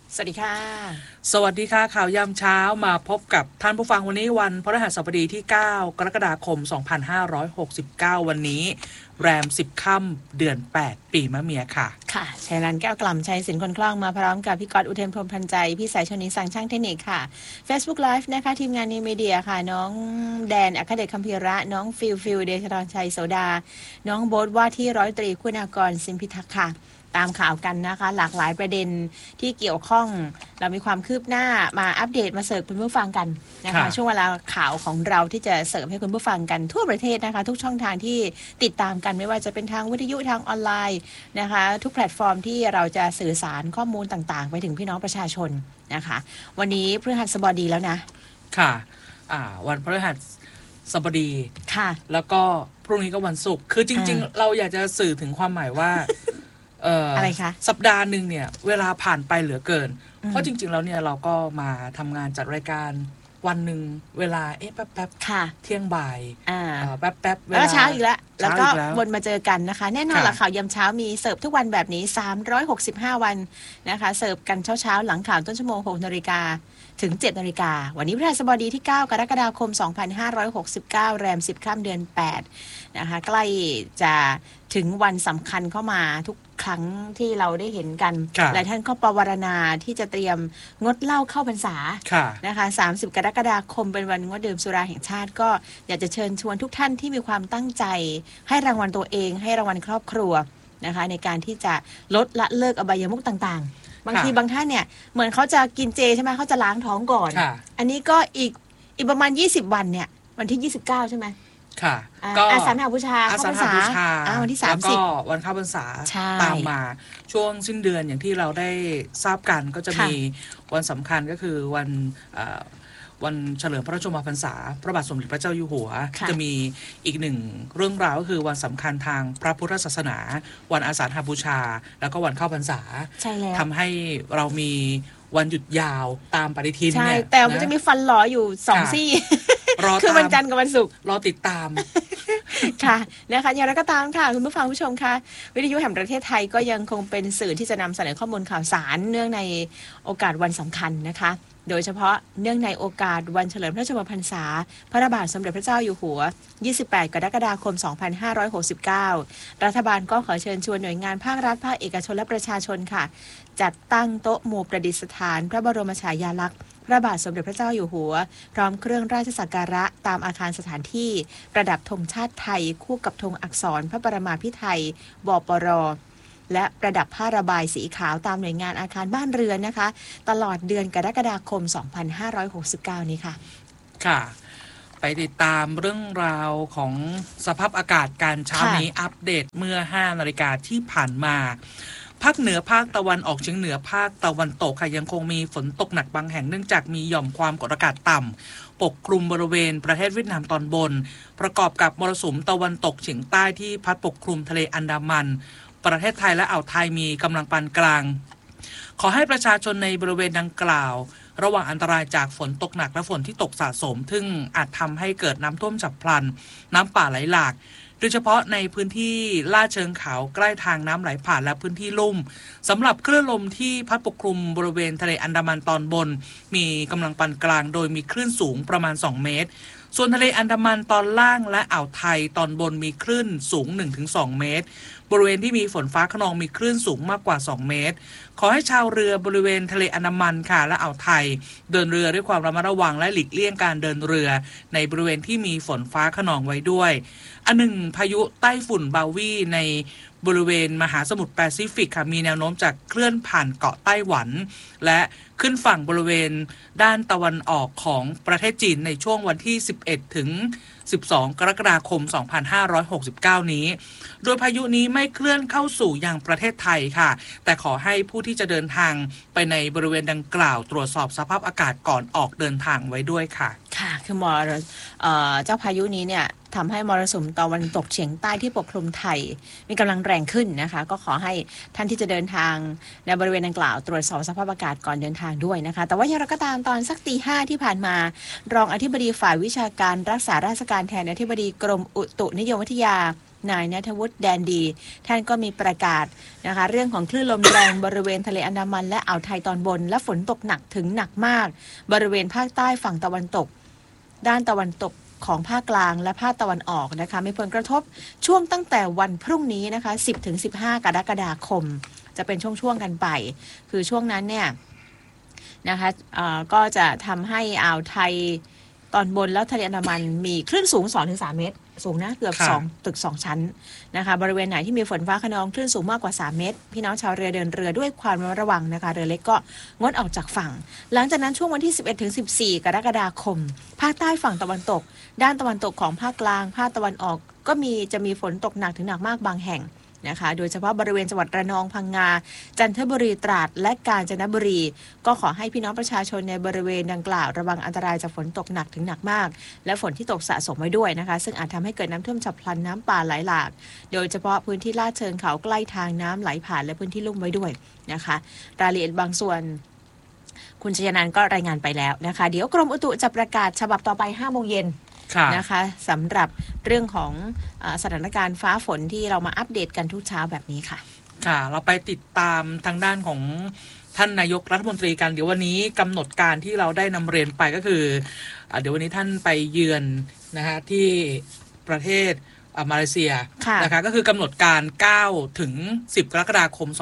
สวัสดีค่ะสวัสดีค่ะข่าวยามเช้ามาพบกับท่านผู้ฟังวันนี้วันพฤหัสบดีที่9กรกฎาคม2569วันนี้แรม10ค่ำเดือน8ปีมะเมียค่ะค่ะชัยรันแก้วกล่ำชัยสินคนคล่องมาพร้อมกับพี่ก๊อตอุเทนพรหมพันใจพี่สายชนิสั่งช่างเทคนิคค่ะ Facebook Live นะคะทีมงานนิวมีเดียค่ะน้องแดนอัครเดชคัมพีระน้องฟิลเดชรชัยโสดาน้องโบ๊ทว่าที่ร้อยตรีคุณากรสิมพิทักษ์ค่ะตามข่าวกันนะคะหลากหลายประเด็นที่เกี่ยวข้องเรามีความคืบหน้ามาอัปเดตมาเสิร์ฟคุณผู้ฟังกันนะคะช่วงเวลาข่าวของเราที่จะเสิร์ฟให้คุณผู้ฟังกันทั่วประเทศนะคะทุกช่องทางที่ติดตามกันไม่ว่าจะเป็นทางวิทยุทางออนไลน์นะคะทุกแพลตฟอร์มที่เราจะสื่อสารข้อมูลต่างๆไปถึงพี่น้องประชาชนนะคะวันนี้พฤหัสบดีแล้วนะค่ะวันพฤหัสบดีค่ะแล้วก็พรุ่งนี้ก็วันศุกร์คือจริงๆเราอยากจะสื่อถึงความหมายว่าอะไรคะสัปดาห์หนึ่งเนี่ยเวลาผ่านไปเหลือเกินเพราะจริงๆแล้วเนี่ยเราก็มาทำงานจัดรายการวันหนึ่งเวลาแป๊บๆเที่ยงบ่ายแป๊บๆแล้วเช้าอีกแล้วก็วนมาเจอกันนะคะแน่นอนละข่าวยามเช้ามีเสิร์ฟทุกวันแบบนี้365วันนะคะเสิร์ฟกันเช้าหลังข่าวต้นชั่วโมง 6 นาฬิกาถึง 7 นาฬิกาวันนี้พฤหัสบดีที่9กรกฎาคม2569แรม10ค่ำเดือน8นะคะใกล้จะถึงวันสำคัญเข้ามาทุกครั้งที่เราได้เห็นกันหลายท่านก็ปวารณาที่จะเตรียมงดเหล้าเข้าพรรษานะคะ30กรกฎาคมเป็นวันงดดื่มสุราแห่งชาติก็อยากจะเชิญชวนทุกท่านที่มีความตั้งใจให้รางวัลตัวเองให้รางวัลครอบครัวนะคะในการที่จะลดละเลิกอบายมุขต่างๆบางทีบางท่านเนี่ยเหมือนเขาจะกินเจใช่ไหมเขาจะล้างท้องก่อนอันนี้ก็อีกประมาณ20วันเนี่ยวันที่29ใช่ไหมค่ะก็อาสาฬหบูชาเข้าพรรษาวันที่30 แล้วก็วันเข้าพรรษาตามมาช่วงสิ้นเดือนอย่างที่เราได้ทราบกันก็จะมีวันสำคัญก็คือวันเฉลิมพระชนมพรรษาพระบาทสมเด็จพระเจ้าอยู่หัวจะมีอีกหนึ่งเรื่องราวก็คือวันสำคัญทางพระพุทธศาสนาวันอาสาฬหบูชาแล้วก็วันเข้าพรรษาทำให้เรามีวันหยุดยาวตามปฏิทินเนี่ยแต่มันจะมีฟันหลออยู่2ซี่คือวันจันทร์กับวันศุกร์รอติดตามค่ะนะคะอย่างไรก็ตามค่ะคุณผู้ฟังผู้ชมค่ะวิทยุแห่งประเทศไทยก็ยังคงเป็นสื่อที่จะนำเสนอข้อมูลข่าวสารเนื่องในโอกาสวันสำคัญนะคะโดยเฉพาะเนื่องในโอกาสวันเฉลิมพระชนมพรรษาพระบาทสมเด็จพระเจ้าอยู่หัว28กรกฎาคม2569รัฐบาลก็ขอเชิญชวนหน่วยงานภาครัฐภาคเอกชนและประชาชนค่ะจัดตั้งโต๊ะหมู่ประดิษฐานพระบรมฉายาลักษณ์พระบาทสมเด็จพระเจ้าอยู่หัวพร้อมเครื่องราชสักการะตามอาคารสถานที่ประดับธงชาติไทยคู่กับธงอักษรพระปรมาภิไธยบปร.และประดับผ้าระบายสีขาวตามหน่วยงานอาคารบ้านเรือนนะคะตลอดเดือนกรกฎาคม2569นี้ค่ะค่ะไปติดตามเรื่องราวของสภาพอากาศการเช้านี้อัปเดตเมื่อ5 นาฬิกาที่ผ่านมาภาคเหนือภาคตะวันออกเฉียงเหนือภาคตะวันตกค่ะยังคงมีฝนตกหนักบางแห่งเนื่องจากมีหย่อมความกดอากาศต่ำปกคลุมบริเวณประเทศเวียดนามตอนบนประกอบกับมรสุมตะวันตกเฉียงใต้ที่พัดปกคลุมทะเลอันดามันประเทศไทยและอ่าวไทยมีกำลังปานกลางขอให้ประชาชนในบริเวณดังกล่าวระวังอันตรายจากฝนตกหนักและฝนที่ตกสะสมซึ่งอาจทำให้เกิดน้ำท่วมฉับพลันน้ำป่าไหลหลากโดยเฉพาะในพื้นที่ลาดเชิงเขาใกล้ทางน้ำไหลผ่านและพื้นที่ลุ่มสำหรับคลื่นลมที่พัดปกคลุมบริเวณทะเลอันดามันตอนบนมีกำลังปานกลางโดยมีคลื่นสูงประมาณ2 เมตรส่วนทะเลอันดามันตอนล่างและอ่าวไทยตอนบนมีคลื่นสูง 1-2 เมตรบริเวณที่มีฝนฟ้าคะนองมีคลื่นสูงมากกว่า2 เมตรขอให้ชาวเรือบริเวณทะเลอันดามันค่ะและอ่าวไทยเดินเรือด้วยความระมัดระวังและหลีกเลี่ยงการเดินเรือในบริเวณที่มีฝนฟ้าคะนองไว้ด้วยอันหนึ่งพายุไต้ฝุ่นบาวีในบริเวณมหาสมุทรแปซิฟิกค่ะมีแนวโน้มจะเคลื่อนผ่านเกาะไต้หวันและขึ้นฝั่งบริเวณด้านตะวันออกของประเทศจีนในช่วงวันที่11ถึง12กรกฎาคม2569นี้โดยพายุนี้ไม่เคลื่อนเข้าสู่ยังประเทศไทยค่ะแต่ขอให้ผู้ที่จะเดินทางไปในบริเวณดังกล่าวตรวจสอบสภาพอากาศก่อนออกเดินทางไว้ด้วยค่ะค่ะคือเจ้าพายุนี้เนี่ยทำให้มรสุมตะวันตกเฉียงใต้ที่ปกคลุมไทยมีกำลังแรงขึ้นนะคะก็ขอให้ท่านที่จะเดินทางในบริเวณดังกล่าวตรวจสอบสภาพอากาศก่อนเดินทางด้วยนะคะแต่ว่าอย่างไรก็ตามตอนสัก 5:00 ที่ผ่านมารองอธิบดีฝ่ายวิชาการรักษาราชการแทนอธิบดีกรมอุตุนิยมวิทยานายณัฐวุฒิแดนดีท่านก็มีประกาศนะคะเรื่องของคลื่นลมแรงบริเวณทะเลอันดามันและอ่าวไทยตอนบนและฝนตกหนักถึงหนักมากบริเวณภาคใต้ฝั่งตะวันตกด้านตะวันตกของภาคกลางและภาคตะวันออกนะคะมีผลกระทบช่วงตั้งแต่วันพรุ่งนี้นะคะ 10-15 กรกฎาคมจะเป็นช่วงๆกันไปคือช่วงนั้นเนี่ยนะคะก็จะทำให้อ่าวไทยตอนบนแล้วทะเลอันดามันมีคลื่นสูง 2-3 เมตรสูงนะเกือบ2ตึก2ชั้นนะคะบริเวณไหนที่มีฝนฟ้าคะนองคลื่นสูงมากกว่า3เมตรพี่น้องชาวเรือเดินเรือด้วยความระวังนะคะเรือเล็กก็งดออกจากฝั่งหลังจากนั้นช่วงวันที่ 11-14 กรกฎาคมภาคใต้ฝั่งตะวันตกด้านตะวันตกของภาคกลางภาคตะวันออกก็จะมีฝนตกหนักถึงหนักมากบางแห่งนะคะโดยเฉพาะบริเวณจังหวัดระนองพังงาจันทบุรีตราดและกาญจนบุรีก็ขอให้พี่น้องประชาชนในบริเวณดังกล่าวระวังอันตรายจากฝนตกหนักถึงหนักมากและฝนที่ตกสะสมไว้ด้วยนะคะซึ่งอาจทำให้เกิดน้ำท่วมฉับพลันน้ำป่าไหลหลากโดยเฉพาะพื้นที่ลาดเชิงเขาใกล้ทางน้ำไหลผ่านและพื้นที่ลุ่มไว้ด้วยนะคะรายละเอียดบางส่วนคุณชยนันท์ก็รายงานไปแล้วนะคะเดี๋ยวกรมอุตุจะประกาศฉบับต่อไป 5 โมงเย็นนะคะสำหรับเรื่องของสถานการณ์ฟ้าฝนที่เรามาอัปเดตกันทุกเช้าแบบนี้ค่ะค่ะเราไปติดตามทางด้านของท่านนายกรัฐมนตรีกันเดี๋ยววันนี้กำหนดการที่เราได้นำเรียนไปก็คือเดี๋ยววันนี้ท่านไปเยือนนะฮะที่ประเทศมาเลเซียนะคะก็คือกำหนดการ9 ถึง 10 กรกฎาคม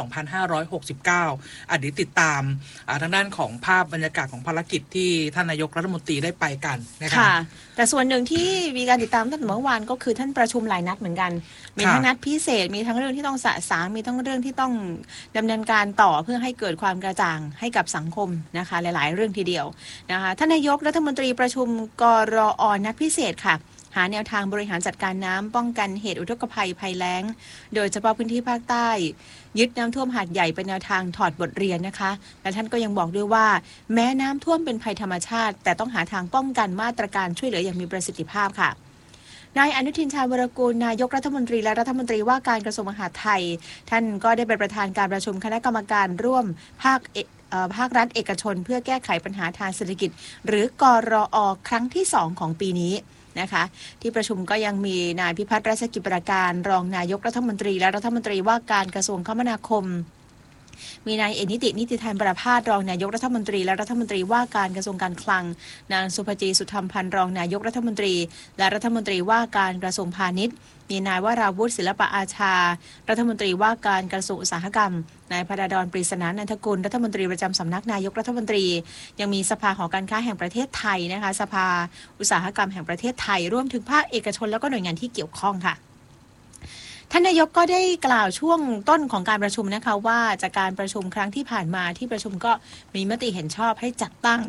2569เดี๋ยวติดตามทางด้านของภาพบรรยากาศของภารกิจที่ท่านนายกรัฐมนตรีได้ไปกันนะคะแต่ส่วนหนึ่งที่มีการติดตามตั้งแต่เมื่อวานก็คือท่านประชุมหลายนัดเหมือนกันมีทั้งนัดพิเศษมีทั้งเรื่องที่ต้องสะสางมีทั้งเรื่องที่ต้องดำเนินการต่อเพื่อให้เกิดความกระจ่างให้กับสังคมนะคะหลายๆเรื่องทีเดียวนะคะท่านนายกรัฐมนตรีประชุมกรอ.นัดพิเศษค่ะหาแนวทางบริหารจัดการน้ำป้องกันเหตุอุทกภัยภัยแล้งโดยเฉพาะพื้นที่ภาคใต้ยึดน้ำท่วมหาดใหญ่เป็นแนวทางถอดบทเรียนนะคะและท่านก็ยังบอกด้วยว่าแม้น้ำท่วมเป็นภัยธรรมชาติแต่ต้องหาทางป้องกันมาตรการช่วยเหลืออย่างมีประสิทธิภาพค่ะนายอนุทินชาญวรกูลนายกรัฐมนตรีและรัฐมนตรีว่าการกระทรวงมหาดไทยท่านก็ได้เป็นประธานการประชุมคณะกรรมการร่วมภาครัฐเอกชนเพื่อแก้ไขปัญหาทางเศรษฐกิจหรือกรอ.ครั้งที่2ของปีนี้นะคะที่ประชุมก็ยังมีนายพิพัฒน์รัชกิจประการรองนายกรัฐมนตรีและรัฐมนตรีว่าการกระทรวงคมนาคมมีนายเอกนิติธันประภาสรองนายกรัฐมนตรีและรัฐมนตรีว่าการกระทรวงการคลังนางสุภจีสุธรรมพันธ์รองนายกรัฐมนตรีและรัฐมนตรีว่าการกระทรวงพาณิชย์มีนายวราวุฒิศิลปอาชารัฐมนตรีว่าการกระทรวงอุตสาหกรรมนายพดลปรีศนานันทกุลรัฐมนตรีประจำสำนักนายกรัฐมนตรียังมีสภาหอการค้าแห่งประเทศไทยนะคะสภาอุตสาหกรรมแห่งประเทศไทยรวมถึงภาคเอกชนแล้วก็หน่วยงานที่เกี่ยวข้องค่ะท่านนายกก็ได้กล่าวช่วงต้นของการประชุมนะคะว่าจากการประชุมครั้งที่ผ่านมาที่ประชุมก็มีมติเห็นชอบให้จัดตั้ง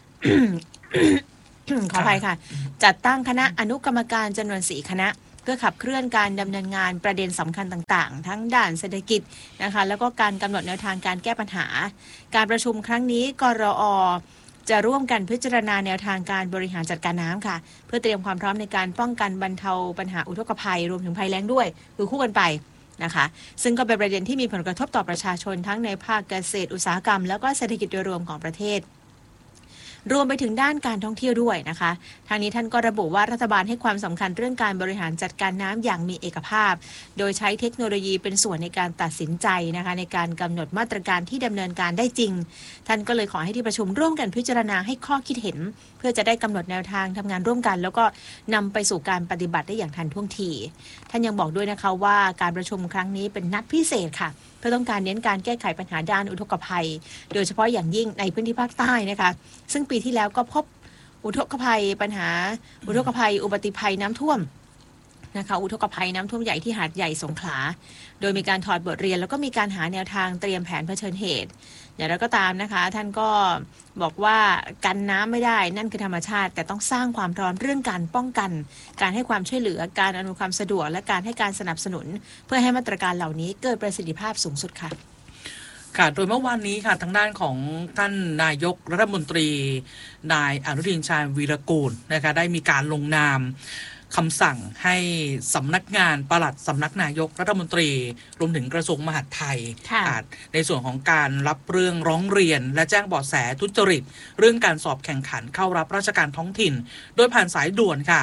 ขออภัยค่ะจัดตั้งคณะอนุกรรมการจำนวน4 คณะเพื่อขับเคลื่อนการดำเนินงานประเด็นสำคัญต่างๆทั้งด้านเศรษฐกิจนะคะแล้วก็การกำหนดแนวทางการแก้ปัญหาการประชุมครั้งนี้กรอ.จะร่วมกันพิจารณาแนวทางการบริหารจัดการน้ำค่ะเพื่อเตรียมความพร้อมในการป้องกันบรรเทาปัญหาอุทกภัยรวมถึงภัยแล้งด้วยคือคู่กันไปนะคะซึ่งก็เป็นประเด็นที่มีผลกระทบต่อประชาชนทั้งในภาคเกษตรอุตสาหกรรมแล้วก็เศรษฐกิจโดยรวมของประเทศรวมไปถึงด้านการท่องเที่ยวด้วยนะคะทางนี้ท่านก็ระบุว่ารัฐบาลให้ความสำคัญเรื่องการบริหารจัดการน้ำอย่างมีเอกภาพโดยใช้เทคโนโลยีเป็นส่วนในการตัดสินใจนะคะในการกำหนดมาตรการที่ดำเนินการได้จริงท่านก็เลยขอให้ที่ประชุมร่วมกันพิจารณาให้ข้อคิดเห็นเพื่อจะได้กำหนดแนวทางทำงานร่วมกันแล้วก็นำไปสู่การปฏิบัติได้อย่างทันท่วงทีท่านยังบอกด้วยนะคะว่าการประชุมครั้งนี้เป็นนัดพิเศษค่ะเพื่อต้องการเน้นการแก้ไขปัญหาด้านอุทกภัยโดยเฉพาะอย่างยิ่งในพื้นที่ภาคใต้นะคะซึ่งปีที่แล้วก็พบอุทกภัยปัญหาอุทกภัยอุบัติภัยน้ำท่วมนะคะอุทกภัยน้ำท่วมใหญ่ที่หาดใหญ่สงขลาโดยมีการถอดบทเรียนแล้วก็มีการหาแนวทางเตรียมแผนเผชิญเหตุอย่างไรก็ตามนะคะท่านก็บอกว่ากันน้ำไม่ได้นั่นคือธรรมชาติแต่ต้องสร้างความพร้อมเรื่องการป้องกันการให้ความช่วยเหลือการอำนวยความสะดวกและการให้การสนับสนุนเพื่อให้มาตรการเหล่านี้เกิดประสิทธิภาพสูงสุดค่ะค่ะโดยเมื่อวานนี้ค่ะทางด้านของท่านนายกรัฐมนตรีนายอนุทินชาญวีรกูลนะคะได้มีการลงนามคำสั่งให้สำนักงานปลัดสำนักนายกรัฐมนตรีรวมถึงกระทรวงมหาดไทยในส่วนของการรับเรื่องร้องเรียนและแจ้งเบาะแสทุจริตเรื่องการสอบแข่งขันเข้ารับราชการท้องถิ่นโดยผ่านสายด่วนค่ะ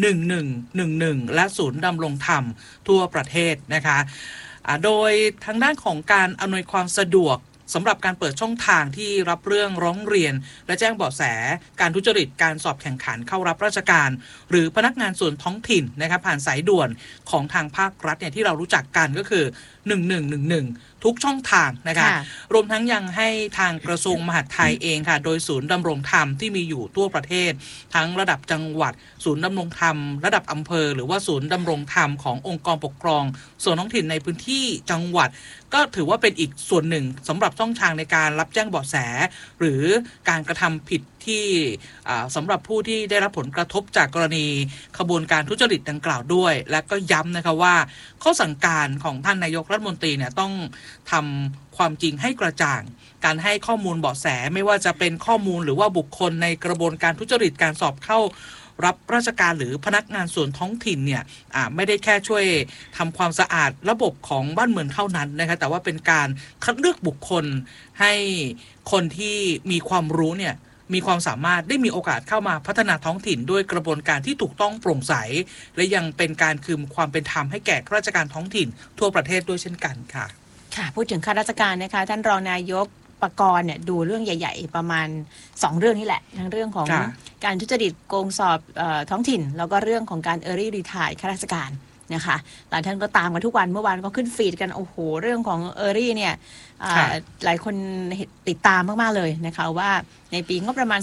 1111และศูนย์ดำรงธรรมทั่วประเทศนะคะโดยทางด้านของการอำนวยความสะดวกสำหรับการเปิดช่องทางที่รับเรื่องร้องเรียนและแจ้งเบาะแสการทุจริตการสอบแข่งขันเข้ารับราชการหรือพนักงานส่วนท้องถิ่นนะครับผ่านสายด่วนของทางภาครัฐเนี่ยที่เรารู้จักกันก็คือ1111ทุกช่องทางนะคะรวมทั้งยังให้ทางกระทรวงมหาดไทยเองค่ะโดยศูนย์ดำรงธรรมที่มีอยู่ทั่วประเทศทั้งระดับจังหวัดศูนย์ดำรงธรรมระดับอำเภอหรือว่าศูนย์ดำรงธรรมขององค์กรปกครองส่วนท้องถิ่นในพื้นที่จังหวัดก็ถือว่าเป็นอีกส่วนหนึ่งสำหรับช่องทางในการรับแจ้งเบาะแสหรือการกระทำผิดที่สำหรับผู้ที่ได้รับผลกระทบจากกรณีขบวนการทุจริตดังกล่าวด้วยและก็ย้ำนะคะว่าข้อสั่งการของท่านนายกรัฐมนตรีเนี่ยต้องทำความจริงให้กระจ่างการให้ข้อมูลเบาะแสไม่ว่าจะเป็นข้อมูลหรือว่าบุคคลในกระบวนการทุจริตการสอบเข้ารับราชการหรือพนักงานส่วนท้องถิ่นเนี่ยไม่ได้แค่ช่วยทำความสะอาดระบบของบ้านเมืองเท่านั้นนะคะแต่ว่าเป็นการคัดเลือกบุคคลให้คนที่มีความรู้เนี่ยมีความสามารถได้มีโอกาสเข้ามาพัฒนาท้องถิ่นด้วยกระบวนการที่ถูกต้องโปร่งใสและยังเป็นการคืนความเป็นธรรมให้แก่ข้าราชการท้องถิ่นทั่วประเทศด้วยเช่นกันค่ะค่ะพูดถึงข้าราชการนะคะท่านรองนายกปกรณ์เนี่ยดูเรื่องใหญ่ๆประมาณ2เรื่องนี่แหละทั้งเรื่องของการทุจริตโกงสอบท้องถิ่นแล้วก็เรื่องของการearly retire ข้าราชการนะคะหลายท่านก็ตามกันทุกวันเมื่อวานก็ขึ้นฟีดกันโอ้โหเรื่องของearlyเนี่ยหลายคนติดตามมากๆเลยนะคะว่าในปีงบประมาณ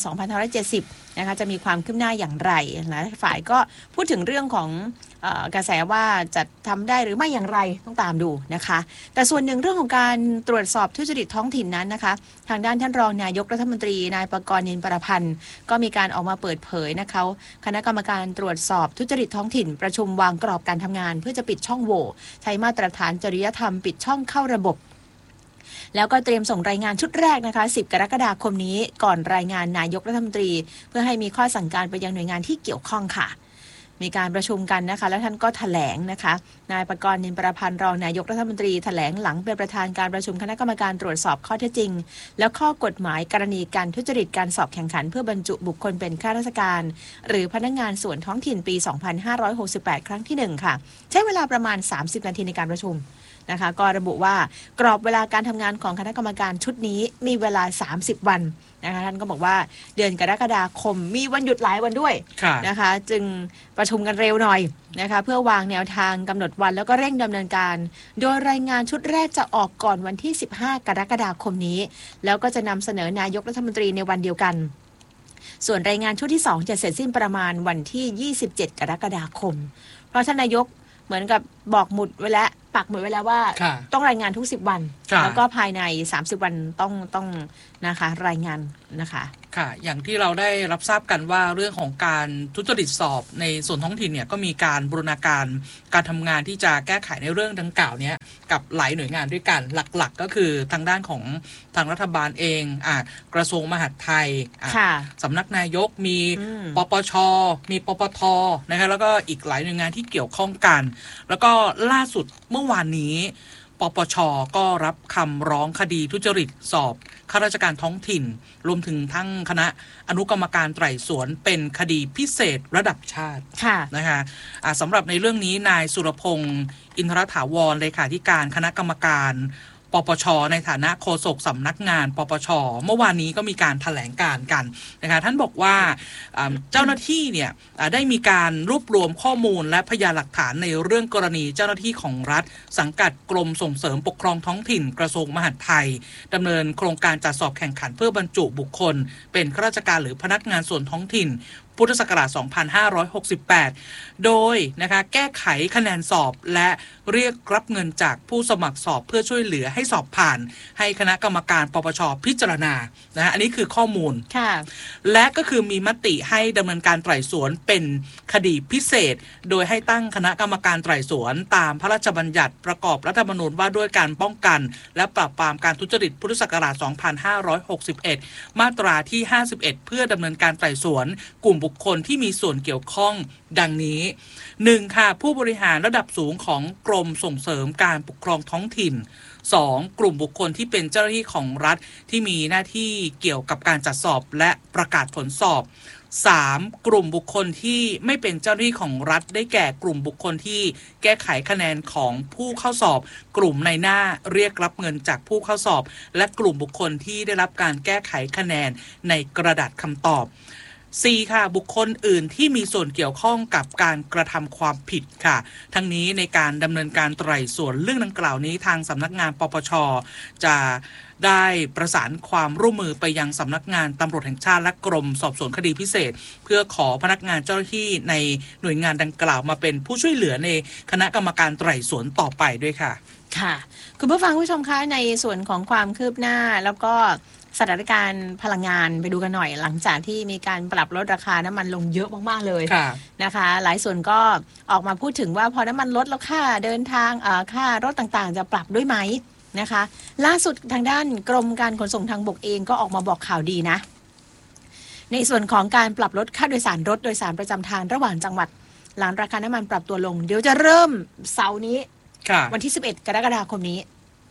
2570 นะคะจะมีความคืบหน้าอย่างไรหลายฝ่ายก็พูดถึงเรื่องของกระแสว่าจะทำได้หรือไม่อย่างไรต้องตามดูนะคะแต่ส่วนหนึ่งเรื่องของการตรวจสอบทุจริตท้องถิ่นนั้นนะคะทางด้านท่านรองนายกรัฐมนตรีนายปกรณ์ นินประพันธ์ก็มีการออกมาเปิดเผยนะคะคณะกรรมการตรวจสอบทุจริตท้องถิ่นประชุมวางกรอบการทำงานเพื่อจะปิดช่องโหว่ใช้มาตรฐานจริยธรรมปิดช่องเข้าระบบแล้วก็เตรียมส่งรายงานชุดแรกนะคะ10 กรกฎาคมนี้ก่อนรายงานนายกรัฐมนตรีเพื่อให้มีข้อสั่งการไปยังหน่วยงานที่เกี่ยวข้องค่ะมีการประชุมกันนะคะแล้วท่านก็แถลงนะคะนายปกรณ์ นินประพันธ์รองนายกรัฐมนตรีแถลงหลังเป็นประธานการประชุมคณะกรรมการตรวจสอบข้อเท็จจริงและข้อกฎหมายกรณีการทุจริตการสอบแข่งขันเพื่อบรรจุบุคคลเป็นข้าราชการหรือพนักงานส่วนท้องถิ่นปี 2568 ครั้งที่1ค่ะใช้เวลาประมาณ30 นาทีในการประชุมนะคะก็ระบุว่ากรอบเวลาการทำงานของคณะกรรมการชุดนี้มีเวลา30 วันนะคะท่านก็บอกว่าเดือนกรกฎาคมมีวันหยุดหลายวันด้วยนะคะจึงประชุมกันเร็วหน่อยนะคะเพื่อวางแนวทางกำหนดวันแล้วก็เร่งดำเนินการโดยรายงานชุดแรกจะออกก่อนวันที่15 กรกฎาคมนี้แล้วก็จะนำเสนอนายกรัฐมนตรีในวันเดียวกันส่วนรายงานชุดที่2จะเสร็จสิ้นประมาณวันที่27 กรกฎาคมเพราะท่านนายกเหมือนกับบอกหมุดไว้แล้วปักหมุดไว้แล้วว่าต้องรายงานทุก10 วันแล้วก็ภายใน30 วันต้องนะคะรายงานนะคะค่ะอย่างที่เราได้รับทราบกันว่าเรื่องของการทุจริตสอบในส่วนท้องถิ่นเนี่ยก็มีการบูรณาการการทำงานที่จะแก้ไขในเรื่องดังกล่าวนี้กับหลายหน่วยงานด้วยกันหลักๆก็คือทางด้านของทางรัฐบาลเองกระทรวงมหาดไทยสำนักนายกมีปปชมีปปทนะคะแล้วก็อีกหลายหน่วยงานที่เกี่ยวข้องกันแล้วก็ล่าสุดเมื่อวานนี้ปปชก็รับคำร้องคดีทุจริตสอบข้าราชการท้องถิ่นรวมถึงทั้งคณะอนุกรรมการไต่สวนเป็นคดีพิเศษระดับชาตินะคะสำหรับในเรื่องนี้นายสุรพงษ์อินทรถาวรเลขาธิการคณะกรรมการปปชในฐานะโฆษกสำนักงานปปชเมื่อวานนี้ก็มีการแถลงการกันนะคะท่านบอกว่าเจ้าหน้าที่เนี่ยได้มีการรวบรวมข้อมูลและพยานหลักฐานในเรื่องกรณีเจ้าหน้าที่ของรัฐสังกัดกรมส่งเสริมปกครองท้องถิ่นกระทรวงมหาดไทยดำเนินโครงการจัดสอบแข่งขันเพื่อบรรจุบุคคลเป็นข้าราชการหรือพนักงานส่วนท้องถิ่นพุทธศักราช 2568 โดยนะคะแก้ไขคะแนนสอบและเรียกรับเงินจากผู้สมัครสอบเพื่อช่วยเหลือให้สอบผ่านให้คณะกรรมการปปชพิจารณานะอันนี้คือข้อมูลและก็คือมีมติให้ดำเนินการไต่สวนเป็นคดีพิเศษโดยให้ตั้งคณะกรรมการไต่สวนตามพระราชบัญญัติประกอบรัฐธรรมนูญว่าด้วยการป้องกันและปราบปรามการทุจริตพุทธศักราช 2561 มาตราที่ 51 เพื่อดำเนินการไต่สวนกลุ่มบุคบุคคลที่มีส่วนเกี่ยวข้องดังนี้ 1. ค่ะผู้บริหารระดับสูงของกรมส่งเสริมการปกครองท้องถิ่น 2. กลุ่มบุคคลที่เป็นเจ้าหน้าที่ของรัฐที่มีหน้าที่เกี่ยวกับการจัดสอบและประกาศผลสอบ 3. กลุ่มบุคคลที่ไม่เป็นเจ้าหน้าที่ของรัฐได้แก่กลุ่มบุคคลที่แก้ไขคะแนนของผู้เข้าสอบกลุ่มในหน้าเรียกรับเงินจากผู้เข้าสอบและกลุ่มบุคคลที่ได้รับการแก้ไขคะแนนในกระดาษคำตอบ 4. ค่ะบุคคลอื่นที่มีส่วนเกี่ยวข้องกับการกระทำความผิดค่ะทั้งนี้ในการดำเนินการไตร่สวนเรื่องดังกล่าวนี้ทางสำนักงานปปช.จะได้ประสานความร่วมมือไปยังสำนักงานตำรวจแห่งชาติและกรมสอบสวนคดีพิเศษเพื่อขอพนักงานเจ้าหน้าที่ในหน่วยงานดังกล่าวมาเป็นผู้ช่วยเหลือในคณะกรรมการไตร่สวนต่อไปด้วยค่ะค่ะคุณผู้ฟังผู้ชมคะในส่วนของความคืบหน้าแล้วก็สถานการณ์พลังงานไปดูกันหน่อยหลังจากที่มีการปรับลดราคาน้ำมันลงเยอะมากๆเลยนะคะหลายส่วนก็ออกมาพูดถึงว่าพอน้ำมันลดแล้วค่าเดินทางค่ารถต่างๆจะปรับด้วยไหมนะคะล่าสุดทางด้านกรมการขนส่งทางบกเองก็ออกมาบอกข่าวดีนะในส่วนของการปรับลดค่าโดยสารรถโดยสารประจำทางระหว่างจังหวัดหลังราคาน้ำมันปรับตัวลงเดี๋ยวจะเริ่มเสาร์นี้วันที่11กรกฎาคมนี้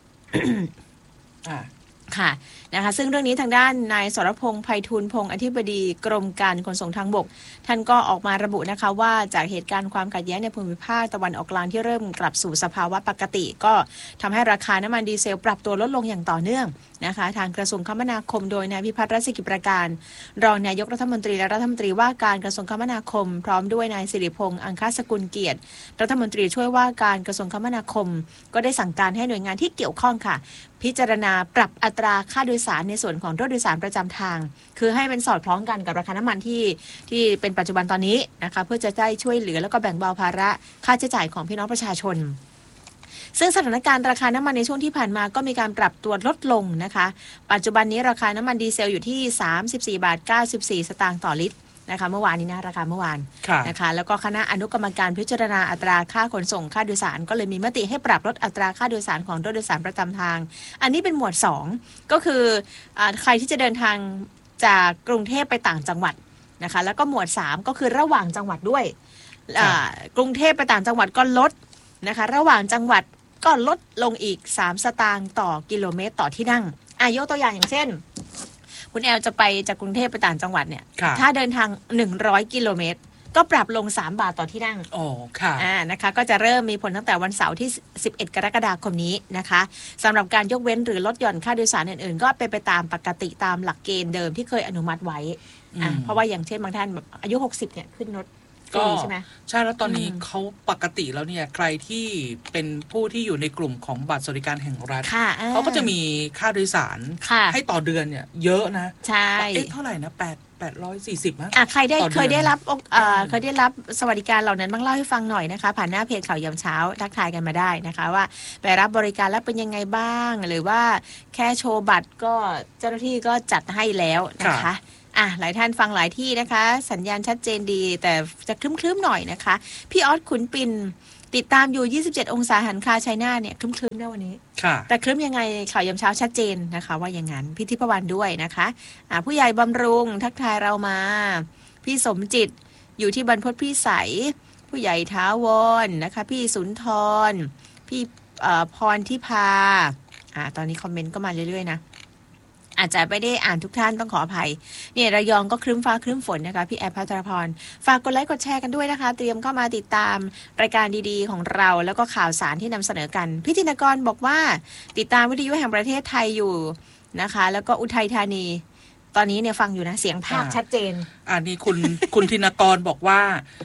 ค่ะนะคะซึ่งเรื่องนี้ทางด้านนายสรพงษ์ไพฑูรย์พงษ์อธิบดีกรมการขนส่งทางบกท่านก็ออกมาระบุนะคะว่าจากเหตุการณ์ความขัดแย้งในภูมิภาคตะวันออกกลางที่เริ่มกลับสู่สภาวะปกติก็ทำให้ราคาน้ำมันดีเซลปรับตัวลดลงอย่างต่อเนื่องนะคะทางกระทรวงคมนาคมโดยนายพิพัฒน์รัศกิจประการรองนายกรัฐมนตรีและรัฐมนตรีว่าการกระทรวงคมนาคมพร้อมด้วยนายสิริพงษ์อังคสกุลเกียรติรัฐมนตรีช่วยว่าการกระทรวงคมนาคมก็ได้สั่งการให้หน่วยงานที่เกี่ยวข้องค่ะพิจารณาปรับอัตราค่าโดยสารในส่วนของรถโดยสารประจำทางคือให้เป็นสอดคล้องกันกับราคาน้ำมันที่เป็นปัจจุบันตอนนี้นะคะเพื่อจะได้ช่วยเหลือแล้วก็แบ่งเบาภาระค่าใช้จ่ายของพี่น้องประชาชนซึ่งสถานการณ์ราคาน้ำมันในช่วงที่ผ่านมาก็มีการปรับตัวลดลงนะคะปัจจุบันนี้ราคาน้ำมันดีเซลอยู่ที่34.94 บาทต่อลิตรนะคะเมื่อวานนี้นะราคาเมื่อวานนะคะแล้วก็คณะอนุกรรมการพิจารณาอัตราค่าขนส่งค่าโดยสารก็เลยมีมติให้ปรับลดอัตราค่าโดยสารของรถโดยสารประจำทางอันนี้เป็นหมวด2ก็คือใครที่จะเดินทางจากกรุงเทพไปต่างจังหวัดนะคะแล้วก็หมวด3ก็คือระหว่างจังหวัดด้วยกรุงเทพไปต่างจังหวัดก็ลดนะคะระหว่างจังหวัดก็ลดลงอีก3 สตางค์ต่อกิโลเมตรต่อที่นั่งยกตัวอย่างเช่นคุณแอลจะไปจากกรุงเทพไปต่างจังหวัดเนี่ยถ้าเดินทาง100 กิโลเมตรก็ปรับลง3 บาทต่อที่นั่งค่ะนะคะก็จะเริ่มมีผลตั้งแต่วันเสาร์ที่11กรกฎาคมนี้นะคะสำหรับการยกเว้นหรือลดหย่อนค่าโดยสารอื่นๆก็เป็นไปตามปกติตามหลักเกณฑ์เดิมที่เคยอนุมัติไว้เพราะว่าอย่างเช่นบางท่านแบบอายุ60เนี่ยขึ้นรถก็ใช่ไหมใช่แล้วตอนนี้เขาปกติแล้วเนี่ยใครที่เป็นผู้ที่อยู่ในกลุ่มของบัตรสวัสดิการแห่งรัฐเขาก็จะมีค่าโดยสารให้ต่อเดือนเนี่ยเยอะนะใช่เท่าไหร่นะ840มั้งใครได้เคยได้รับสวัสดิการเหล่านั้นบ้างเล่าให้ฟังหน่อยนะคะผ่านหน้าเพจข่าวยามเช้าทักทายกันมาได้นะคะว่าไปรับบริการแล้วเป็นยังไงบ้างหรือว่าแค่โชว์บัตรก็เจ้าหน้าที่ก็จัดให้แล้วนะคะหลายท่านฟังหลายที่นะคะสัญญาณชัดเจนดีแต่จะครึ้มๆหน่อยนะคะพี่ออสขุนปินติดตามอยู่27องศาหันคาชัยนาทเนี่ยครึ้มๆได้วันนี้แต่ครึ้มยังไงข่าวยามเช้าชัดเจนนะคะว่าอย่างนั้นพี่ทิพวรรณด้วยนะคะผู้ใหญ่บำรุงทักทายเรามาพี่สมจิตอยู่ที่บรรพตพิสัยผู้ใหญ่ท้าวรนะคะพี่สุนทรพี่พรทิพาตอนนี้คอมเมนต์ก็มาเรื่อยๆนะอาจจะไม่ได้อ่านทุกท่านต้องขออภัยเนี่ยระยองก็ครึ้มฟ้าครึ้มฝนนะคะพี่แอฟภัทรพรฝากกดไลค์กดแชร์กันด้วยนะคะเตรียมเข้ามาติดตามรายการดีๆของเราแล้วก็ข่าวสารที่นำเสนอกันพี่ธินกรบอกว่าติดตามวิทยุแห่งประเทศไทยอยู่นะคะแล้วก็อุทัยธานีตอนนี้เนี่ยฟังอยู่นะเสียงภาคชัดเจนนี่คุณธินกรบอกว่า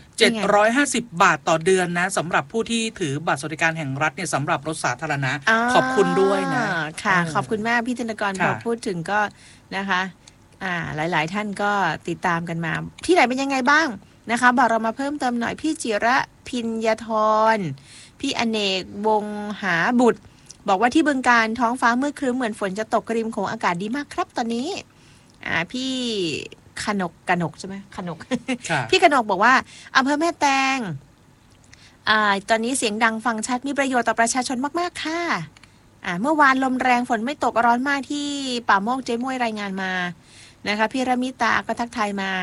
750 บาทต่อเดือนนะสำหรับผู้ที่ถือบัตรสวัสดิการแห่งรัฐเนี่ยสำหรับรถสาธารณะขอบคุณด้วยนะค่ะขอบคุณมากพี่ธินกรพอพูดถึงก็นะคะหลายๆท่านก็ติดตามกันมาที่ไหนเป็นยังไงบ้างนะคะบอกเรามาเพิ่มเติมหน่อยพี่จิระพิญญธรพี่อเนกวงหาบุตรบอกว่าที่บึงกาฬท้องฟ้ามืดครึ้มเหมือนฝนจะตกริมโขงอากาศดีมากครับตอนนี้พี่กนกใช่ไหมกนก พี่กนกบอกว่าอำเภอแม่แตงตอนนี้เสียงดังฟังชัดมีประโยชน์ต่อประชาชนมากๆค่ะเมื่อวานลมแรงฝนไม่ตกร้อนมากที่ป่าโมกเจ๊ม้วยรายงานมานะคะพี่ระมิตาก็ทักทายมา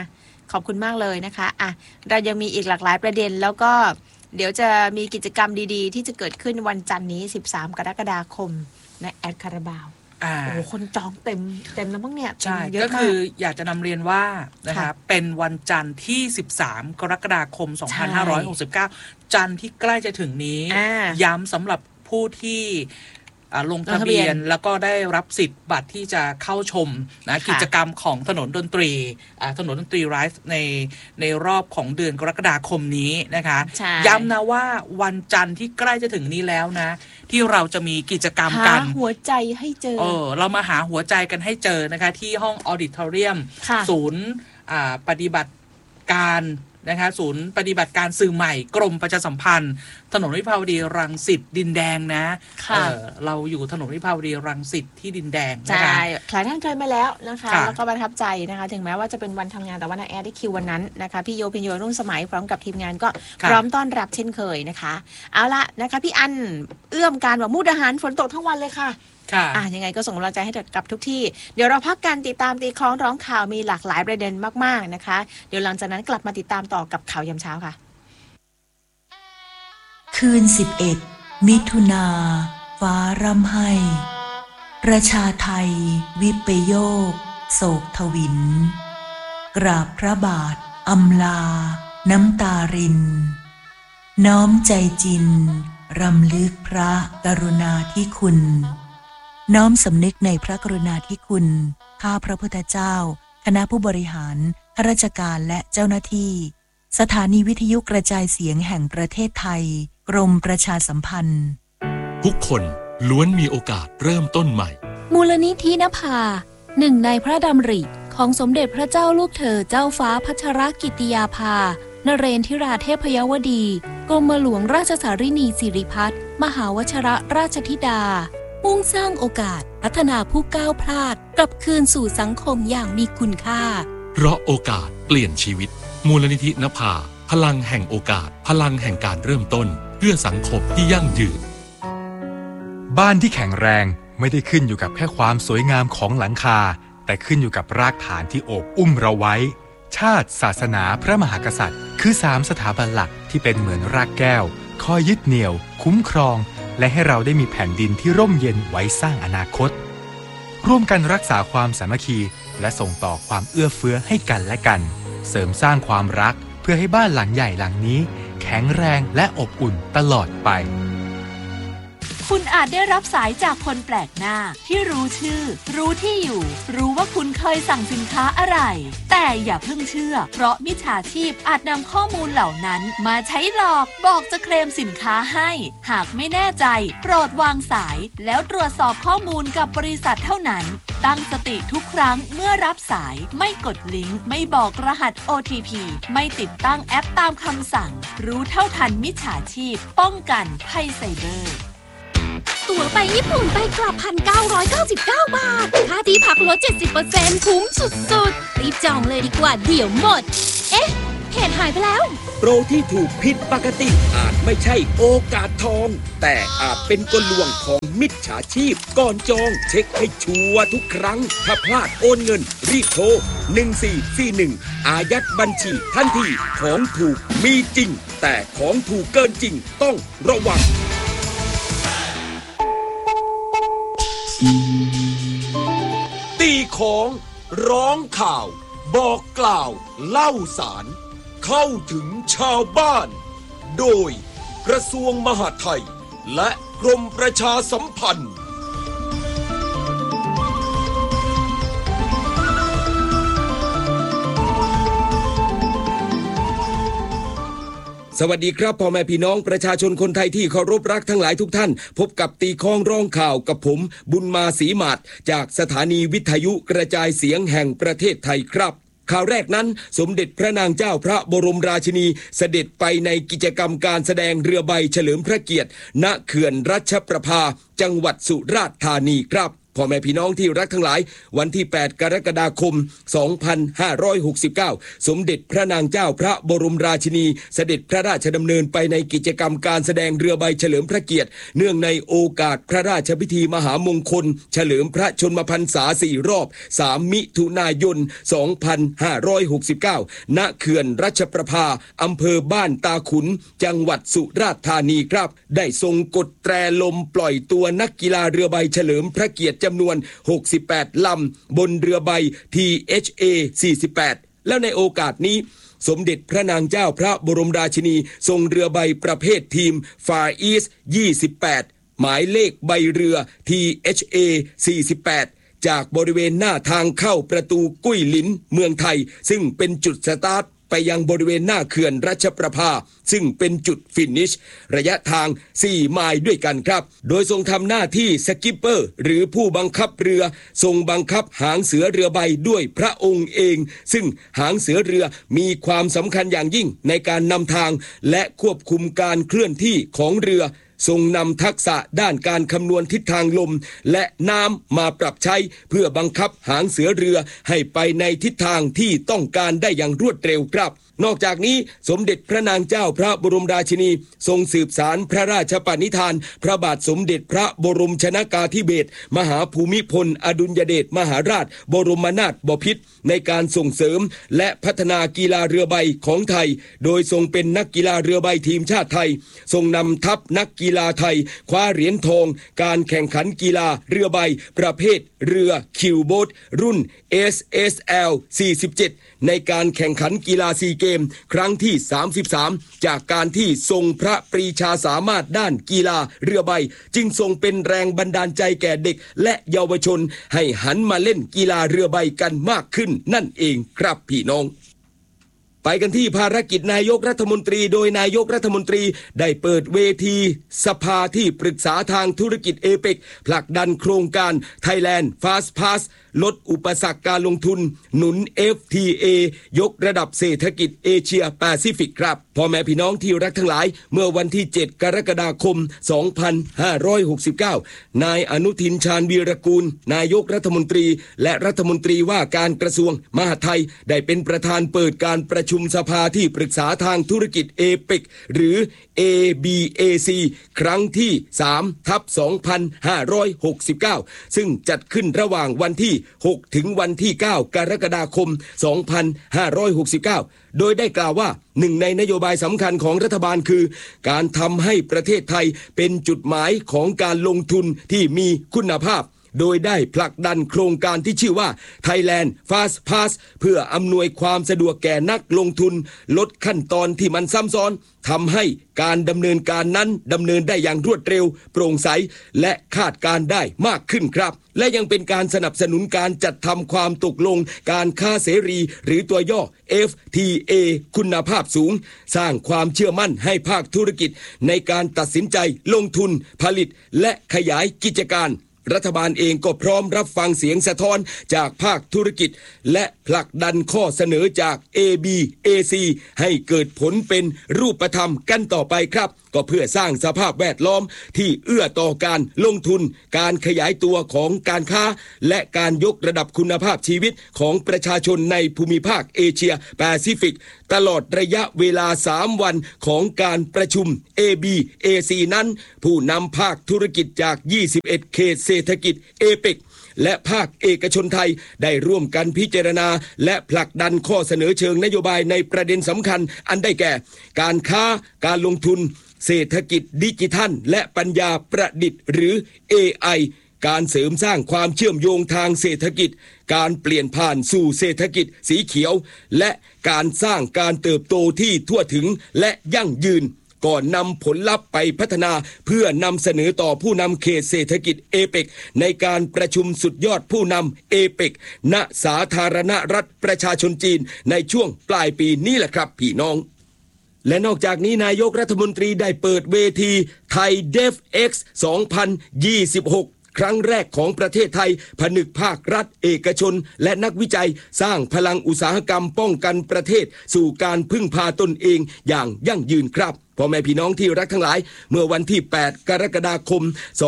ขอบคุณมากเลยนะคะอ่ะเรายังมีอีกหลากหลายประเด็นแล้วก็เดี๋ยวจะมีกิจกรรมดีๆที่จะเกิดขึ้นวันจันทร์นี้13กรกฎาคมในแอดคาราบาวโอ้คนจองเต็มแล้วมั้งเนี่ยใช่ก็คืออยากจะนำเรียนว่านะครับเป็นวันจันทร์ที่13กรกฎาคม2569จันทร์ที่ใกล้จะถึงนี้ย้ำสำหรับผู้ที่ลงทะเบียนแล้วก็ได้รับสิทธิ์บัตรที่จะเข้าชมนะกิจกรรมของถนนดนตรีไลฟ์ในรอบของเดือนกรกฎาคมนี้นะคะย้ำนะว่าวันจันทร์ที่ใกล้จะถึงนี้แล้วนะที่เราจะมีกิจกรรมกันหาหัวใจให้เจอเรามาหาหัวใจกันให้เจอนะคะที่ห้องออดิทอเรียมศูนย์ปฏิบัติการนะคะศูนย์ปฏิบัติการสื่อใหม่กรมประชาสัมพันธ์ถนนวิภาวดีรังสิตดินแดงนะเราอยู่ถนนวิภาวดีรังสิตที่ดินแดงนะคะใช่หลายท่านเคยมาแล้วนะคะแล้วก็ประทับใจนะคะถึงแม้ว่าจะเป็นวันทำงานแต่ว่าน้าแอร์ได้คิววันนั้นนะคะพี่โยพินโยรุ่งสมัยพร้อมกับทีมงานก็พร้อมต้อนรับเช่นเคยนะคะเอาละนะคะพี่อันเอื้อมการว่ามุกดาหารฝนตกทั้งวันเลยค่ะยังไงก็ส่งกำลังใจให้กับทุกที่เดี๋ยวเราพักกันติดตามตีคล้องร้องข่าวมีหลากหลายประเด็นมากๆนะคะเดี๋ยวหลังจากนั้นกลับมาติดตามต่อกับข่าวยามเช้าค่ะคืน11มิถุนาฟ้าร่ำไห้ประชาไทยวิปโยคโศกทวินกราบพระบาทอำลาน้ำตารินน้อมใจจินรำลึกพระกรุณาธิคุณน้อมสำนึกในพระกรุณาธิคุณข้าพระพุทธเจ้าคณะผู้บริหารข้าราชการและเจ้าหน้าที่สถานีวิทยุกระจายเสียงแห่งประเทศไทยกรมประชาสัมพันธ์ทุกคนล้วนมีโอกาสเริ่มต้นใหม่มูลนิธินภาหนึ่งในพระดำริของสมเด็จพระเจ้าลูกเธอเจ้าฟ้าพัชรกิติยาภานเรนทิราเทพยวดีกรมหลวงราชสารินีสิริพัฒน์มหาวชิรราชธิดามุ่งสร้างโอกาสพัฒนาผู้ก้าวพลาดกลับคืนสู่สังคมอย่างมีคุณค่าเพราะโอกาสเปลี่ยนชีวิตมูลนิธินภาพลังแห่งโอกาสพลังแห่งการเริ่มต้นเพื่อสังคมที่ยั่งยืนบ้านที่แข็งแรงไม่ได้ขึ้นอยู่กับแค่ความสวยงามของหลังคาแต่ขึ้นอยู่กับรากฐานที่โอบอุ้มเราไว้ชาติศาสนาพระมหากษัตริย์คือ3สถาบันหลักที่เป็นเหมือนรากแก้วคอยยึดเหนี่ยวคุ้มครองและให้เราได้มีแผ่นดินที่ร่มเย็นไว้สร้างอนาคตร่วมกันรักษาความสามัคคีและส่งต่อความเอื้อเฟื้อให้กันและกันเสริมสร้างความรักเพื่อให้บ้านหลังใหญ่หลังนี้แข็งแรงและอบอุ่นตลอดไปคุณอาจได้รับสายจากคนแปลกหน้าที่รู้ชื่อรู้ที่อยู่รู้ว่าคุณเคยสั่งสินค้าอะไรแต่อย่าเพิ่งเชื่อเพราะมิจฉาชีพอาจนำข้อมูลเหล่านั้นมาใช้หลอกบอกจะเคลมสินค้าให้หากไม่แน่ใจโปรดวางสายแล้วตรวจสอบข้อมูลกับบริษัทเท่านั้นตั้งสติทุกครั้งเมื่อรับสายไม่กดลิงก์ไม่บอกรหัส OTP ไม่ติดตั้งแอปตามคำสั่งรู้เท่าทันมิจฉาชีพป้องกันภัยไซเบอร์ตั๋วไปญี่ปุ่นไปกลับ 1,999 บาทค่าที่พักลด 70% คุ้มสุดๆรีบจองเลยดีกว่าเดี๋ยวหมดเอ๊ะเพจหายไปแล้วโปรที่ถูกผิดปกติอาจไม่ใช่โอกาสทองแต่อาจเป็นกลลวงของมิจฉาชีพก่อนจองเช็คให้ชัวร์ทุกครั้งถ้าพลาดโอนเงินรีบโทร1441อายัดบัญชีทันทีของถูกมีจริงแต่ของถูกเกินจริงต้องระวังตีของร้องข่าวบอกกล่าวเล่าสารเข้าถึงชาวบ้านโดยกระทรวงมหาดไทยและกรมประชาสัมพันธ์สวัสดีครับพ่อแม่พี่น้องประชาชนคนไทยที่เคารพรักทั้งหลายทุกท่านพบกับตีคล้องร้องข่าวกับผมบุญมาศรีหมาดจากสถานีวิทยุกระจายเสียงแห่งประเทศไทยครับข่าวแรกนั้นสมเด็จพระนางเจ้าพระบรมราชินีเสด็จไปในกิจกรรมการแสดงเรือใบเฉลิมพระเกียรติณเขื่อนรัชประภาจังหวัดสุราษฎร์ธานีครับพ่อแม่พี่น้องที่รักทั้งหลายวันที่8กรกฎาคม2569สมเด็จพระนางเจ้าพระบรมราชินีเสด็จพระราชดำเนินไปในกิจกรรมการแสดงเรือใบเฉลิมพระเกียรติเนื่องในโอกาสพระราชพิธีมหามงคลเฉลิมพระชนมพรรษา4รอบ3มิถุนายน2569ณเขื่อนรัชประภาอำเภอบ้านตาขุนจังหวัดสุราษฎร์ธานีครับได้ทรงกดแตรลมปล่อยตัวนักกีฬาเรือใบเฉลิมพระเกียรติจำนวน68ลำบนเรือใบ THA 48แล้วในโอกาสนี้สมเด็จพระนางเจ้าพระบรมราชินีทรงเรือใบประเภททีม Far East 28หมายเลขใบเรือ THA 48จากบริเวณหน้าทางเข้าประตูกุ้ยหลินเมืองไทยซึ่งเป็นจุดสตาร์ทไปยังบริเวณหน้าเขื่อนรัชประภาซึ่งเป็นจุดฟินิชระยะทาง4ไมล์ด้วยกันครับโดยทรงทำหน้าที่สกิปเปอร์หรือผู้บังคับเรือทรงบังคับหางเสือเรือใบด้วยพระองค์เองซึ่งหางเสือเรือมีความสำคัญอย่างยิ่งในการนำทางและควบคุมการเคลื่อนที่ของเรือทรงนำทักษะด้านการคำนวณทิศทางลมและน้ำมาปรับใช้เพื่อบังคับหางเสือเรือให้ไปในทิศทางที่ต้องการได้อย่างรวดเร็วครับนอกจากนี้สมเด็จพระนางเจ้าพระบรมราชินีทรงสืบสารพระราชปณิธานพระบาทสมเด็จพระบรมชนกาธิเบศรมหาภูมิพลอดุลยเดชมหาราชบรมนาถบพิตรในการส่งเสริมและพัฒนากีฬาเรือใบของไทยโดยทรงเป็นนักกีฬาเรือใบทีมชาติไทยทรงนำทัพนักกีฬาไทยคว้าเหรียญทองการแข่งขันกีฬาเรือใบประเภทเรือคิวโบ๊ทรุ่น SSL 47ในการแข่งขันกีฬาซีเกมครั้งที่33จากการที่ทรงพระปรีชาสามารถด้านกีฬาเรือใบจึงทรงเป็นแรงบันดาลใจแก่เด็กและเยาวชนให้หันมาเล่นกีฬาเรือใบกันมากขึ้นนั่นเองครับพี่น้องไปกันที่ภารกิจนายกรัฐมนตรีโดยนายกรัฐมนตรีได้เปิดเวทีสภาที่ปรึกษาทางธุรกิจเอเปกผลักดันโครงการ Thailand Fast Pass ลดอุปสรรคการลงทุนหนุน FTA ยกระดับเศรษฐกิจเอเชียแปซิฟิกครับพ่อแม่พี่น้องที่รักทั้งหลายเมื่อวันที่7กรกฎาคม2569นายอนุทินชาญวีรกูลนายกรัฐมนตรีและรัฐมนตรีว่าการกระทรวงมหาดไทยได้เป็นประธานเปิดการประชุมสภาที่ปรึกษาทางธุรกิจเอเปกหรือ ABAC ครั้งที่3/2569ซึ่งจัดขึ้นระหว่างวันที่6ถึงวันที่9กรกฎาคม2569โดยได้กล่าวว่าหนึ่งในนโยบายสำคัญของรัฐบาลคือการทำให้ประเทศไทยเป็นจุดหมายของการลงทุนที่มีคุณภาพโดยได้ผลักดันโครงการที่ชื่อว่า Thailand Fast Pass เพื่ออำนวยความสะดวกแก่นักลงทุนลดขั้นตอนที่มันซ้ำซ้อนทำให้การดำเนินการนั้นดำเนินได้อย่างรวดเร็วโปร่งใสและคาดการได้มากขึ้นครับและยังเป็นการสนับสนุนการจัดทำความตกลงการค้าเสรีหรือตัวย่อ FTA คุณภาพสูงสร้างความเชื่อมั่นให้ภาคธุรกิจในการตัดสินใจลงทุนผลิตและขยายกิจการรัฐบาลเองก็พร้อมรับฟังเสียงสะท้อนจากภาคธุรกิจและผลักดันข้อเสนอจาก ABAC ให้เกิดผลเป็นรูปธรรมกันต่อไปครับก็เพื่อสร้างสภาพแวดล้อมที่เอื้อต่อการลงทุนการขยายตัวของการค้าและการยกระดับคุณภาพชีวิตของประชาชนในภูมิภาคเอเชียแปซิฟิกตลอดระยะเวลา3วันของการประชุม ABAC นั้นผู้นำภาคธุรกิจจาก21เขตเศรษฐกิจเอเปกและภาคเอกชนไทยได้ร่วมกันพิจารณาและผลักดันข้อเสนอเชิงนโยบายในประเด็นสำคัญอันได้แก่การค้าการลงทุนเศรษฐกิจดิจิทัลและปัญญาประดิษฐ์หรือ AI การเสริมสร้างความเชื่อมโยงทางเศรษฐกิจการเปลี่ยนผ่านสู่เศรษฐกิจสีเขียวและการสร้างการเติบโตที่ทั่วถึงและยั่งยืนก่อนนำผลลัพธ์ไปพัฒนาเพื่อนำเสนอต่อผู้นำเขตเศรษฐกิจเอเปกในการประชุมสุดยอดผู้นำเอเปกณสาธารณรัฐประชาชนจีนในช่วงปลายปีนี้แหละครับพี่น้องและนอกจากนี้นายกรัฐมนตรีได้เปิดเวทีไทย DevX 2026ครั้งแรกของประเทศไทยผนึกภาครัฐเอกชนและนักวิจัยสร้างพลังอุตสาหกรรมป้องกันประเทศสู่การพึ่งพาตนเองอย่างยั่งยืนครับพ่อแม่พี่น้องที่รักทั้งหลายเมื่อวันที่ 8 กรกฎาคม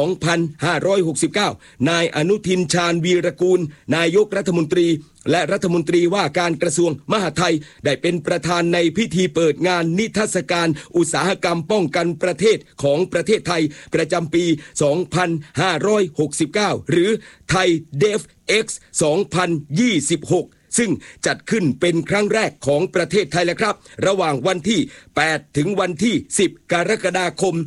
2569 นายอนุทิน ชาญวีรกูลนายกรัฐมนตรีและรัฐมนตรีว่าการกระทรวงมหาดไทยได้เป็นประธานในพิธีเปิดงานนิทรรศการอุตสาหกรรมป้องกันประเทศของประเทศไทยประจำปี 2569 หรือไทยเดฟเอ็กซ์ 2026ซึ่งจัดขึ้นเป็นครั้งแรกของประเทศไทยแล้วครับระหว่างวันที่ 8 ถึงวันที่ 10 กรกฎาคม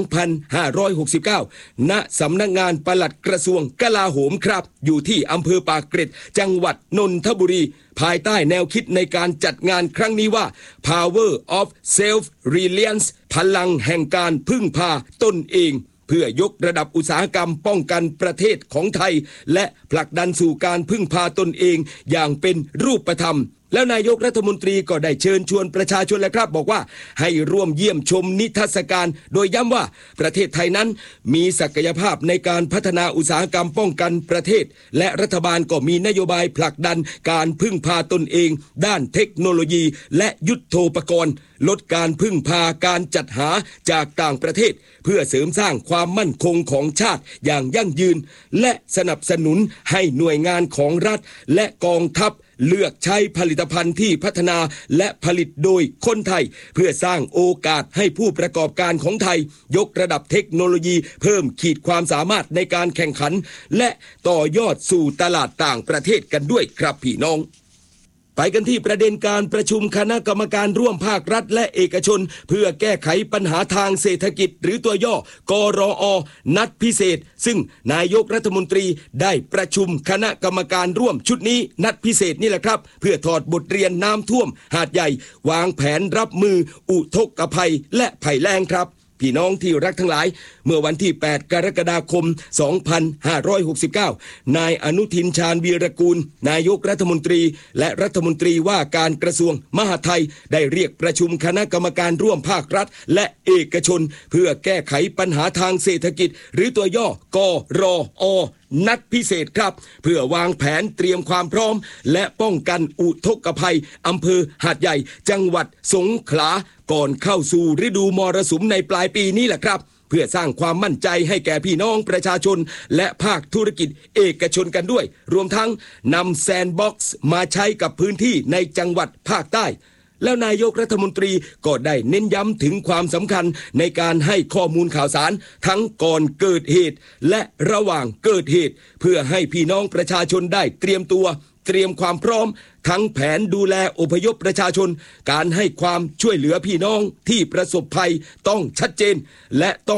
2569 ณ สำนักงานปลัดกระทรวงกลาโหมครับอยู่ที่อำเภอปากเกร็ดจังหวัดนนทบุรีภายใต้แนวคิดในการจัดงานครั้งนี้ว่า Power of Self Reliance พลังแห่งการพึ่งพาตนเองเพื่อยกระดับอุตสาหกรรมป้องกันประเทศของไทยและผลักดันสู่การพึ่งพาตนเองอย่างเป็นรูปธรรมแล้วนายกรัฐมนตรีก็ได้เชิญชวนประชาชนแล้วครับบอกว่าให้ร่วมเยี่ยมชมนิทรรศการโดยย้ำว่าประเทศไทยนั้นมีศักยภาพในการพัฒนาอุตสาหกรรมป้องกันประเทศและรัฐบาลก็มีนโยบายผลักดันการพึ่งพาตนเองด้านเทคโนโลยีและยุทโธปกรณ์ลดการพึ่งพาการจัดหาจากต่างประเทศเพื่อเสริมสร้างความมั่นคงของชาติอย่างยั่งยืนและสนับสนุนให้หน่วยงานของรัฐและกองทัพเลือกใช้ผลิตภัณฑ์ที่พัฒนาและผลิตโดยคนไทยเพื่อสร้างโอกาสให้ผู้ประกอบการของไทยยกระดับเทคโนโลยีเพิ่มขีดความสามารถในการแข่งขันและต่อยอดสู่ตลาดต่างประเทศกันด้วยครับพี่น้องไปกันที่ประเด็นการประชุมคณะกรรมการร่วมภาครัฐและเอกชนเพื่อแก้ไขปัญหาทางเศรษฐกิจหรือตัวย่อกรอ.นัดพิเศษซึ่งนายกรัฐมนตรีได้ประชุมคณะกรรมการร่วมชุดนี้นัดพิเศษนี่แหละครับเพื่อถอดบทเรียนน้ำท่วมหาดใหญ่วางแผนรับมืออุทกภัยและภัยแล้งครับพี่น้องที่รักทั้งหลายเมื่อวันที่ 8 กรกฎาคม 2569 นายอนุทิน ชาญวีรกูลนายกรัฐมนตรีและรัฐมนตรีว่าการกระทรวงมหาดไทยได้เรียกประชุมคณะกรรมการร่วมภาครัฐและเอกชนเพื่อแก้ไขปัญหาทางเศรษฐกิจหรือตัวย่อกรอ.นัดพิเศษครับเพื่อวางแผนเตรียมความพร้อมและป้องกันอุทกภัยอำเภอหาดใหญ่จังหวัดสงขลาก่อนเข้าสู่ฤดูมรสุมในปลายปีนี้แหละครับเพื่อสร้างความมั่นใจให้แก่พี่น้องประชาชนและภาคธุรกิจเอกชนกันด้วยรวมทั้งนำแซนด์บ็อกซ์มาใช้กับพื้นที่ในจังหวัดภาคใต้แล้วนายกรัฐมนตรีก็ได้เน้นย้ำถึงความสำคัญในการให้ข้อมูลข่าวสารทั้งก่อนเกิดเหตุและระหว่างเกิดเหตุเพื่อให้พี่น้องประชาชนได้เตรียมตัวเตรียมความพร้อมทั้งแผนดูแลอพยพประชาชนการให้ความช่วยเหลือพี่น้องที่ประสบภัยต้องชัดเจนและต้อง